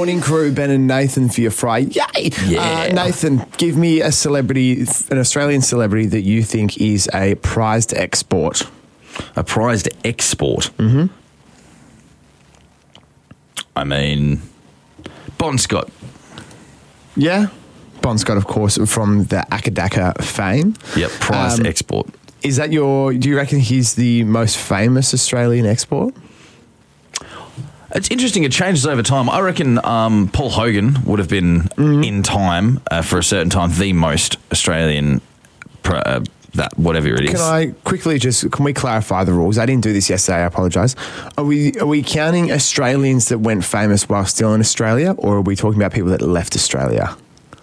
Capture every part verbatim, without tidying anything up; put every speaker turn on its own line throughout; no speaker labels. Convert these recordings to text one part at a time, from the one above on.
Morning crew, Ben and Nathan for your fry. Yay!
Yeah.
Uh, Nathan, give me a celebrity, an Australian celebrity that you think is a prized export.
A prized export?
Mm-hmm.
I mean, Bon Scott.
Yeah? Bon Scott, of course, from the Akadaka fame.
Yep, prized
Um,
export.
Is that your, do you reckon he's the most famous Australian export?
It's interesting. It changes over time. I reckon um, Paul Hogan would have been
Mm-hmm.
in time uh, for a certain time the most Australian. Pro, uh, that whatever it is.
Can I quickly just, can we clarify the rules? I didn't do this yesterday, I apologise. Are we are we counting Australians that went famous while still in Australia, or are we talking about people that left Australia?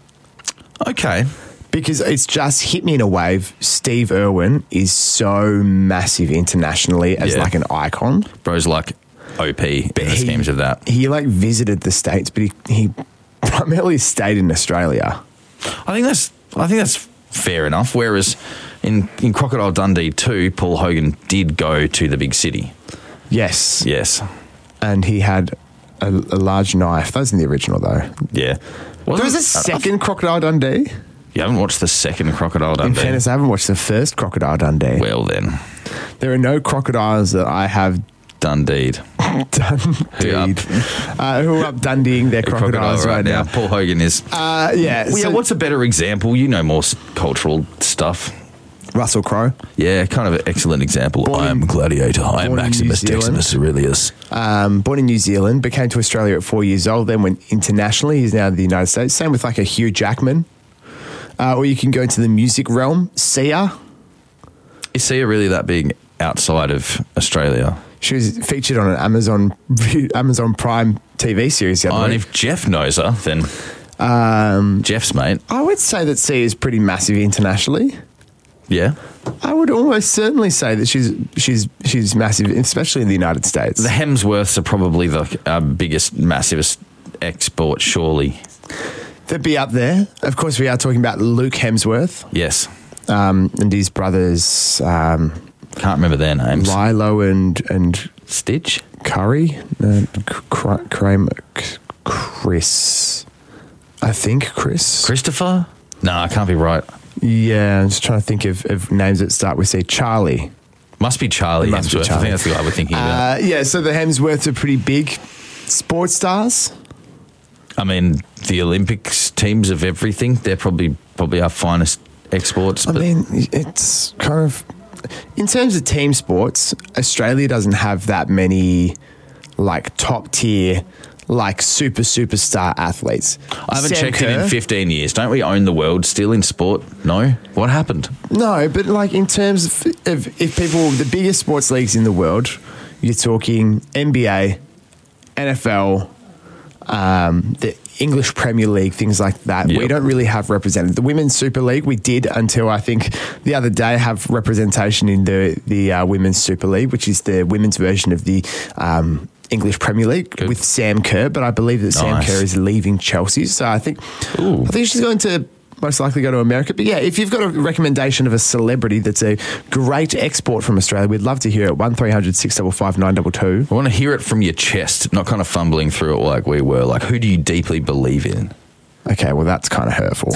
Okay.
Because it's just hit me in a wave. Steve Irwin is so massive internationally as
Yeah.
like an icon.
Bro's like O P in the
he-
schemes of that.
He like visited the States, but he, he primarily stayed in Australia.
I think that's I think that's fair enough. Whereas in, in Crocodile Dundee two, Paul Hogan did go to the big city.
Yes.
Yes.
And he had a, a large knife. That was in the original though.
Yeah.
There was a
Wasn't-
second Crocodile Dundee.
You haven't watched the second Crocodile
In
Dundee?
fairness, I haven't watched the first Crocodile Dundee.
Well then,
There are no crocodiles that I have
Dundeed.
Dundeed, uh, who are up Dundeeing their crocodiles
Crocodile
right now.
Paul Hogan is.
Uh, yeah,
Well, yeah,
so
what's a better example? You know more s- cultural stuff.
Russell Crowe,
Yeah, kind of an excellent example.
Born
I am
in-
Gladiator. I am
born in
Maximus
New Zealand.
Decimus Aurelius.
um, born in New Zealand, but came to Australia at four years old, then went internationally. He's now in the United States. Same with like a Hugh Jackman. Uh, or you can go into the music realm. Sia,
Is Sia really that big outside of Australia?
she was featured on an Amazon Amazon Prime T V series the
Oh,
other
and
week.
if Jeff knows her, then
Um,
Jeff's mate.
I would say that Sia is pretty massive internationally.
Yeah.
I would almost certainly say that she's she's she's massive, especially in the United States.
The Hemsworths are probably the uh, biggest, massivest export, surely.
They'd be up there. Of course, we are talking about Luke Hemsworth
Yes.
um, and his brothers um,
Can't remember their names.
Lilo and and
Stitch?
Curry, uh, Cr- Kramer, Chris. I think Chris.
Christopher? No, I can't be right.
Yeah, I'm just trying to think of, of names that start with say Charlie.
Must be Charlie
It must be
Hemsworth. I
Charlie.
think that's the guy we're thinking about.
Uh, yeah, so the Hemsworths are pretty big sports stars.
I mean, the Olympics teams of everything, they're probably probably our finest exports.
I
But
mean, it's kind of in terms of team sports, Australia doesn't have that many like top tier, like super superstar athletes.
I haven't
Sam
checked it
Kerr-
in fifteen years. Don't we own the world still in sport? No? What happened?
No, but like in terms of, of if people, the biggest sports leagues in the world, you're talking N B A, N F L, um, the English Premier League, things like that.
Yep.
We don't really have represented. The Women's Super League, we did until I think the other day have representation in the the uh, Women's Super League, which is the women's version of the um, English Premier League
Good.
with Sam Kerr. But I believe that Sam
Nice.
Kerr is leaving Chelsea, so I think
Ooh.
I think she's going to most likely go to America. But yeah, if you've got a recommendation of a celebrity that's a great export from Australia, we'd love to hear it. one three hundred six five five nine two two.
I want to hear it from your chest, not kind of fumbling through it like we were. Like, who do you deeply believe in?
Okay, well, that's kind of hurtful.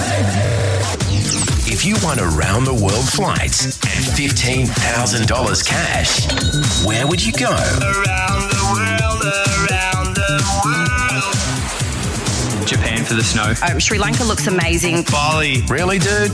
If you won a round the world flight and fifteen thousand dollars cash, where would you go?
Around the world, around the world.
Japan for the snow.
Um, Sri Lanka looks amazing.
Bali.
Really, dude?